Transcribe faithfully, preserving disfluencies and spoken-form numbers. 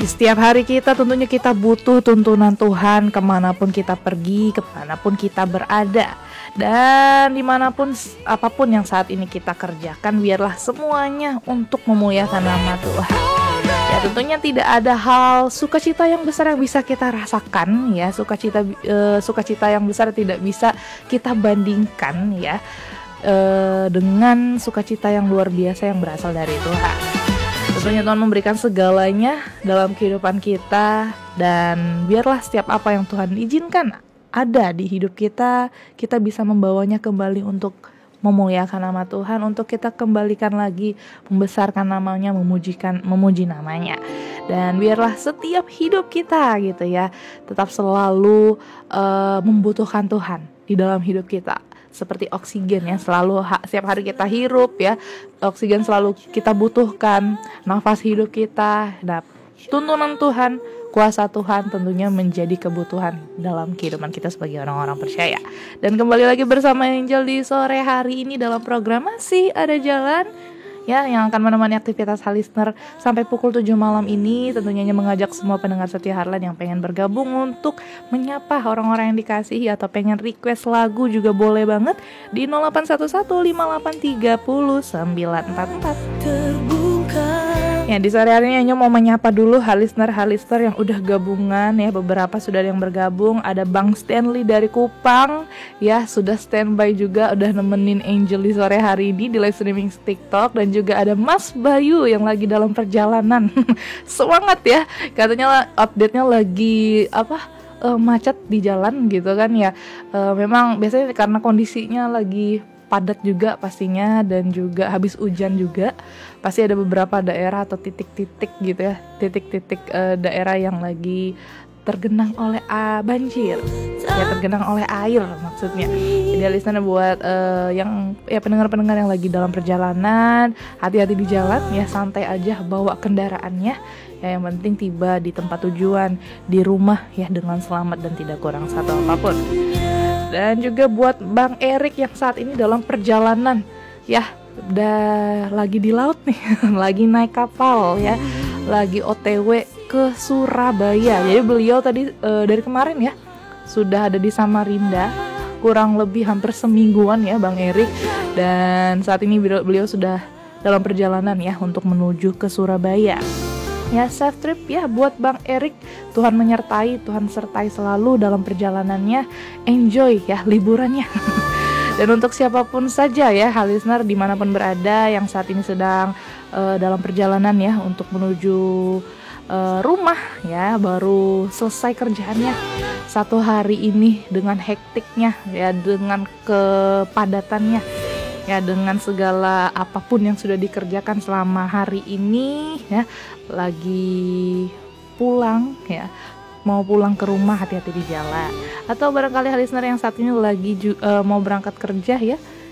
setiap hari kita tentunya kita butuh tuntunan Tuhan kemanapun kita pergi, kemanapun kita berada. Dan dimanapun apapun yang saat ini kita kerjakan, biarlah semuanya untuk memuliakan nama Tuhan. Ya tentunya tidak ada hal sukacita yang besar yang bisa kita rasakan ya, sukacita uh, sukacita yang besar tidak bisa kita bandingkan ya uh, dengan sukacita yang luar biasa yang berasal dari Tuhan. Tentunya Tuhan memberikan segalanya dalam kehidupan kita, dan biarlah setiap apa yang Tuhan izinkan ada di hidup kita, kita bisa membawanya kembali untuk memuliakan nama Tuhan, untuk kita kembalikan lagi membesarkan namanya, memujikan memuji namanya. Dan biarlah setiap hidup kita gitu ya tetap selalu uh, membutuhkan Tuhan di dalam hidup kita, seperti oksigen ya, selalu ha- setiap hari kita hirup ya, oksigen selalu kita butuhkan, nafas hidup kita. Nah, tuntunan Tuhan, kuasa Tuhan tentunya menjadi kebutuhan dalam kehidupan kita sebagai orang-orang percaya. Dan kembali lagi bersama Angel di sore hari ini dalam program Masih Ada Jalan ya, yang akan menemani aktivitas listener sampai pukul tujuh malam ini. Tentunya mengajak semua pendengar setia Heartland yang pengen bergabung untuk menyapa orang-orang yang dikasihi, atau pengen request lagu juga boleh banget di nol delapan satu satu lima delapan tiga nol sembilan empat empat. Terbuka. Ya, di sore hari ini hanya mau menyapa dulu listener-listener yang udah gabungan ya. Beberapa sudah yang bergabung. Ada Bang Stanley dari Kupang ya, sudah standby juga, udah nemenin Angel di sore hari ini di live streaming TikTok. Dan juga ada Mas Bayu yang lagi dalam perjalanan. Semangat ya, katanya update-nya lagi apa uh, macet di jalan gitu kan ya. Uh, memang biasanya karena kondisinya lagi padat juga pastinya, dan juga habis hujan juga, pasti ada beberapa daerah atau titik-titik gitu ya, titik-titik uh, daerah yang lagi tergenang oleh uh, banjir ya, tergenang oleh air maksudnya. Jadi listener buat uh, yang ya pendengar-pendengar yang lagi dalam perjalanan, hati-hati di jalan ya, santai aja bawa kendaraannya ya, yang penting tiba di tempat tujuan, di rumah ya dengan selamat dan tidak kurang satu apapun. Dan juga buat Bang Erik yang saat ini dalam perjalanan ya, udah lagi di laut nih, lagi naik kapal ya, lagi O T W ke Surabaya. Jadi beliau tadi e, dari kemarin ya sudah ada di Samarinda, kurang lebih hampir semingguan ya Bang Erik. Dan saat ini beliau, beliau sudah dalam perjalanan ya untuk menuju ke Surabaya. Ya, safe trip ya buat Bang Erik. Tuhan menyertai, Tuhan sertai selalu dalam perjalanannya. Enjoy ya liburannya. Dan untuk siapapun saja ya listener dimanapun berada yang saat ini sedang uh, dalam perjalanan ya untuk menuju uh, rumah ya, baru selesai kerjaannya satu hari ini dengan hektiknya ya, dengan kepadatannya ya, dengan segala apapun yang sudah dikerjakan selama hari ini ya, lagi pulang ya, mau pulang ke rumah, hati-hati di jalan. Atau barangkali listener yang saat ini lagi ju- uh, mau berangkat kerja ya,